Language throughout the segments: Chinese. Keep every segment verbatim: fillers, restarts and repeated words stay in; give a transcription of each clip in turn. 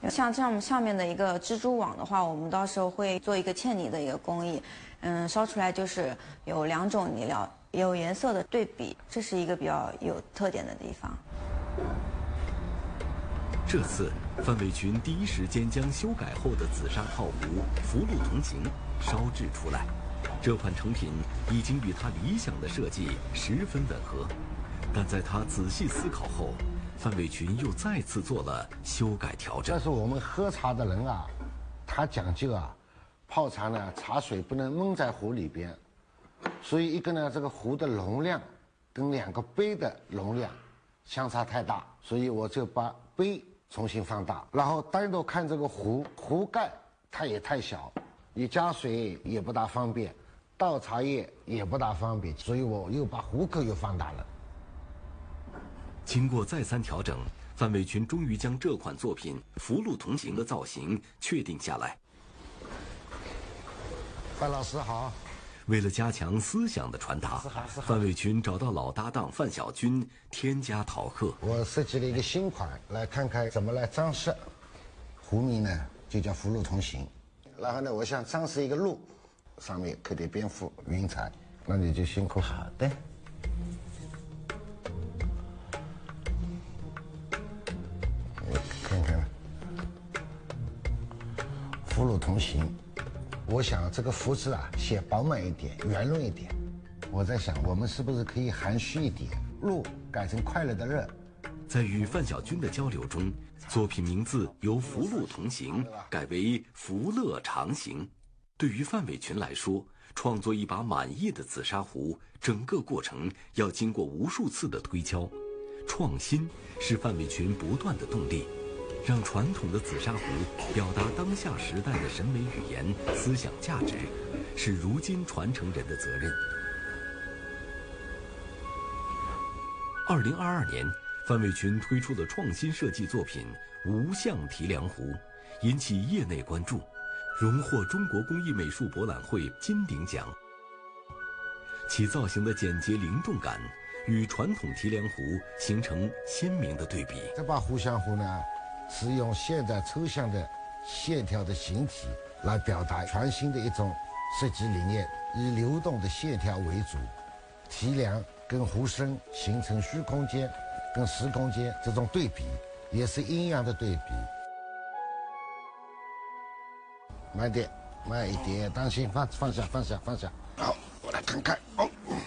像这样下面的一个蜘蛛网的话，我们到时候会做一个嵌泥的一个工艺，嗯，烧出来就是有两种泥料，有颜色的对比，这是一个比较有特点的地方。 这次范伟群第一时间将修改后的紫砂套壶福禄同形烧制出来，这款成品已经与他理想的设计十分吻合，但在他仔细思考后，范伟群又再次做了修改调整。 但是我们喝茶的人啊，他讲究啊，泡茶呢，茶水不能闷在壶里边，所以一个呢，这个壶的容量跟两个杯的容量相差太大，所以我就把杯重新放大，然后单独看这个壶，壶盖它也太小，你加水也不大方便，倒茶叶也不大方便，所以我又把壶口又放大了。 经过再三调整，范伟群终于将这款作品福禄同形的造型确定下来。 范老师好。 为了加强思想的传达，范伟群找到老搭档范小军添加陶刻。 我设计了一个新款，来看看怎么来装饰。壶名呢就叫福禄同形，然后呢，我想装饰一个鹿，上面刻点蝙蝠、云彩。那你就辛苦。好的。看看，福禄同形。我想这个福字啊，写饱满一点，圆润一点。我在想，我们是不是可以含蓄一点，禄改成快乐的乐。 在与范小军的交流中，作品名字由福禄同形改为福乐长行。对于范伟群来说，创作一把满意的紫砂壶，整个过程要经过无数次的推敲，创新是范伟群不断的动力。让传统的紫砂壶表达当下时代的审美语言、思想价值，是如今传承人的责任。二零二二年，范伟群推出了创新设计作品“无相提梁壶”，引起业内关注，荣获中国工艺美术博览会金鼎奖。其造型的简洁灵动感，与传统提梁壶形成鲜明的对比。 这把湖香壶呢，是用现代抽象的线条的形体来表达全新的一种设计理念，以流动的线条为主，提梁跟壶身形成虚空间跟实空间这种对比，也是阴阳的对比。慢点，慢一点，当心，放放下，放下，放下。好，我来看看，哦，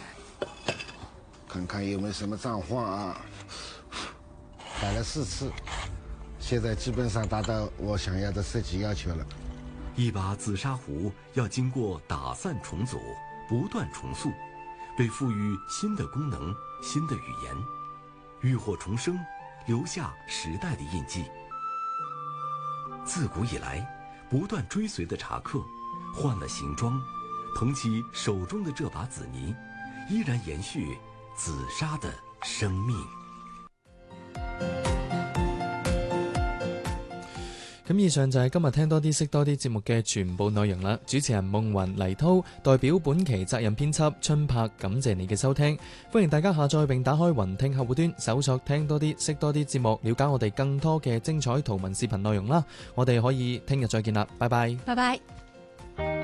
看看有没有什么状况啊？摆了四次。现在基本上达到我想要的设计要求了。 一把紫砂壶要经过打散重组，不断重塑，被赋予新的功能、新的语言，浴火重生，留下时代的印记。自古以来，不断追随的茶客，换了形装，捧起手中的这把紫泥，依然延续紫砂的生命。 咁以上就係今日聽多啲識多啲節目嘅全部內容啦。主持人夢雲黎滔代表本期責任編輯春柏，感謝你嘅收聽。歡迎大家下載並打開雲聽客戶端，搜索聽多啲識多啲節目，了解我哋更多嘅精彩圖文視頻內容啦。我哋可以聽日再見啦，拜拜。 拜拜。